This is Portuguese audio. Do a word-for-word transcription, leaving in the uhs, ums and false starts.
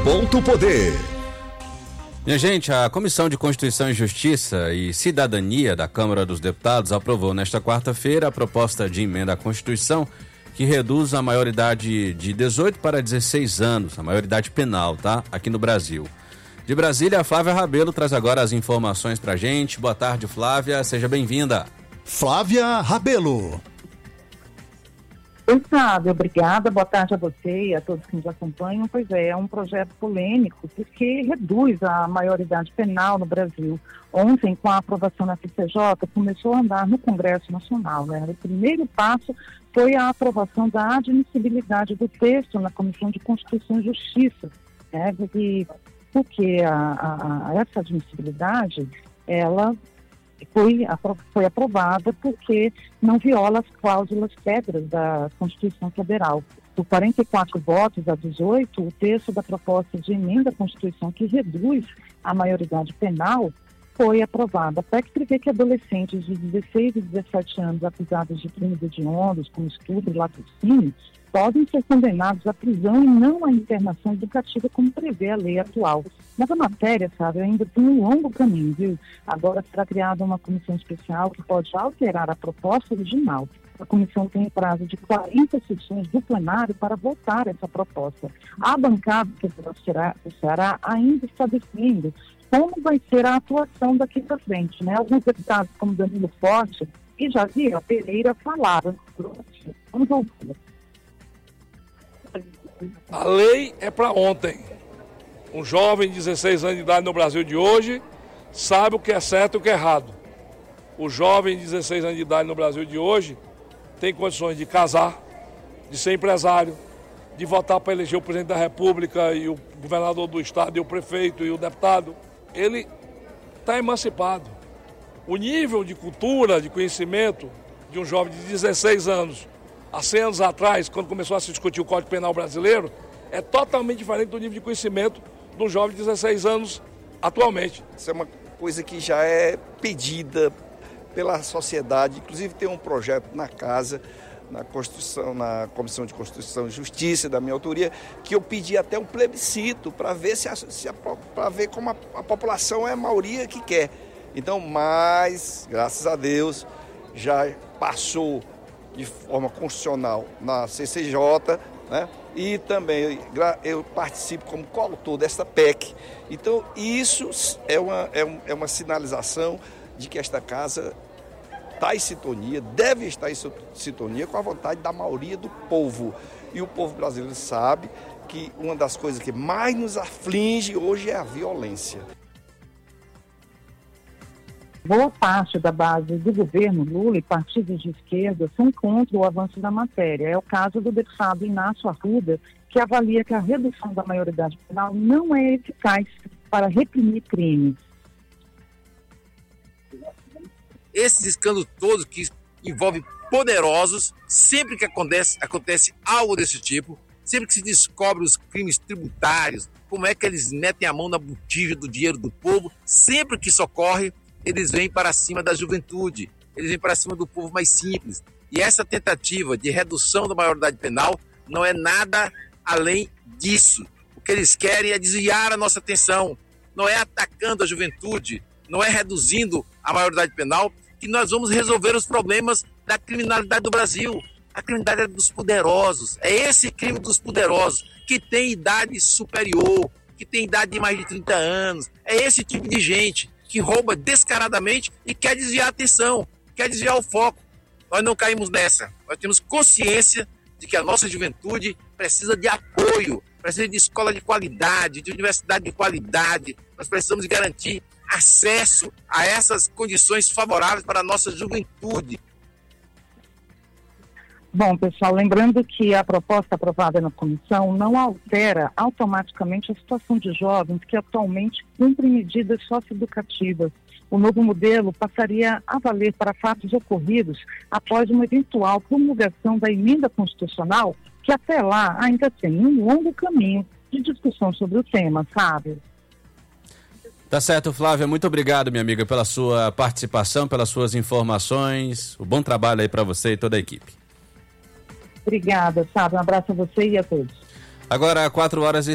Ponto Poder. Minha gente, a Comissão de Constituição e Justiça e Cidadania da Câmara dos Deputados aprovou nesta quarta-feira a proposta de emenda à Constituição que reduz a maioridade de dezoito para dezesseis anos, a maioridade penal, tá? Aqui no Brasil. De Brasília, a Flávia Rabelo traz agora as informações pra gente. Boa tarde, Flávia, seja bem-vinda. Flávia Rabelo. Oi, Sábio, obrigada, boa tarde a você e a todos que nos acompanham. Pois é, é um projeto polêmico porque reduz a maioridade penal no Brasil. Ontem, com a aprovação na C C J, começou a andar no Congresso Nacional, né? O primeiro passo foi a aprovação da admissibilidade do texto na Comissão de Constituição e Justiça, né? Porque, porque a, a, a, essa admissibilidade, ela Foi, foi aprovada porque não viola as cláusulas pedras da Constituição Federal. Por quarenta e quatro votos a dezoito, o texto da proposta de emenda à Constituição que reduz a maioridade penal foi aprovado. A P E C prevê que adolescentes de dezesseis e dezessete anos acusados de crimes hediondos, como estupro e latrocínio, podem ser condenados à prisão e não à internação educativa, como prevê a lei atual. Mas a matéria, sabe, ainda tem um longo caminho, viu? Agora será criada uma comissão especial que pode alterar a proposta original. A comissão tem prazo de quarenta sessões do plenário para votar essa proposta. A bancada do Ceará ainda está definindo como vai ser a atuação daqui para frente, né? Alguns deputados, como Danilo Forte e Javier Pereira, falaram. Vamos ouvir. A lei é para ontem. Um jovem de dezesseis anos de idade no Brasil de hoje sabe o que é certo e o que é errado. O jovem de dezesseis anos de idade no Brasil de hoje tem condições de casar, de ser empresário, de votar para eleger o presidente da República e o governador do estado e o prefeito e o deputado. Ele está emancipado. O nível de cultura, de conhecimento de um jovem de dezesseis anos há cem anos atrás, quando começou a se discutir o Código Penal brasileiro, é totalmente diferente do nível de conhecimento de um jovem de dezesseis anos atualmente. Isso é uma coisa que já é pedida pela sociedade. Inclusive tem um projeto na casa, na Constituição, na Comissão de Constituição e Justiça, da minha autoria, que eu pedi até um plebiscito para ver, se a, se a, para ver como a, a população é a maioria que quer. Então, mas, graças a Deus, já passou de forma constitucional na C C J, né? E também eu participo como coautor desta P E C. Então, isso é uma, é, um, é uma sinalização de que esta casa está em sintonia, deve estar em sintonia com a vontade da maioria do povo. E o povo brasileiro sabe que uma das coisas que mais nos aflige hoje é a violência. Boa parte da base do governo Lula e partidos de esquerda são contra o avanço da matéria. É o caso do deputado Inácio Arruda, que avalia que a redução da maioridade penal não é eficaz para reprimir crimes. Esses escândalos todos que envolvem poderosos, sempre que acontece, acontece algo desse tipo, sempre que se descobre os crimes tributários, como é que eles metem a mão na botija do dinheiro do povo, sempre que isso ocorre, eles vêm para cima da juventude, eles vêm para cima do povo mais simples. E essa tentativa de redução da maioridade penal não é nada além disso. O que eles querem é desviar a nossa atenção, não é atacando a juventude, não é reduzindo a maioridade penal que nós vamos resolver os problemas da criminalidade do Brasil. A criminalidade dos poderosos, é esse crime dos poderosos, que tem idade superior, que tem idade de mais de trinta anos, é esse tipo de gente que rouba descaradamente e quer desviar a atenção, quer desviar o foco. Nós não caímos nessa. Nós temos consciência de que a nossa juventude precisa de apoio, precisa de escola de qualidade, de universidade de qualidade. Nós precisamos garantir acesso a essas condições favoráveis para a nossa juventude. Bom, pessoal, lembrando que a proposta aprovada na comissão não altera automaticamente a situação de jovens que atualmente cumprem medidas socioeducativas. O novo modelo passaria a valer para fatos ocorridos após uma eventual promulgação da emenda constitucional, que até lá ainda tem um longo caminho de discussão sobre o tema, sabe? Tá certo, Flávia, muito obrigado, minha amiga, pela sua participação, pelas suas informações. Um bom trabalho aí para você e toda a equipe. Obrigada, sabe? Um abraço a você e a todos. Agora, quatro horas e